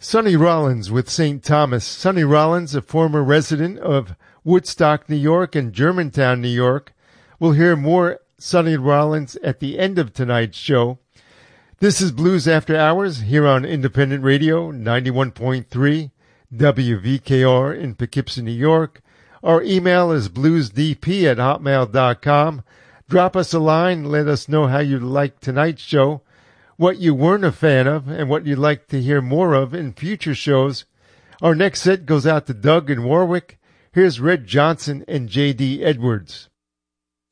Sonny Rollins with St. Thomas. Sonny Rollins, a former resident of Woodstock, New York and Germantown, New York. We'll hear more Sonny Rollins at the end of tonight's show. This is Blues After Hours here on Independent Radio 91.3 WVKR in Poughkeepsie, New York. Our email is bluesdp@hotmail.com. Drop us a line. Let us know how you liked tonight's show, what you weren't a fan of, and what you'd like to hear more of in future shows. Our next set goes out to Doug in Warwick. Here's Red Johnson and J.D. Edwards.